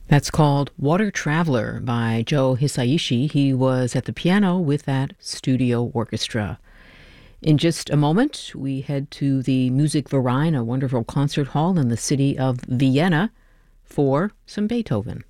That's called Water Traveler by Joe Hisaishi. He was at the piano with that studio orchestra. In just a moment, we head to the Musikverein, a wonderful concert hall in the city of Vienna, for some Beethoven.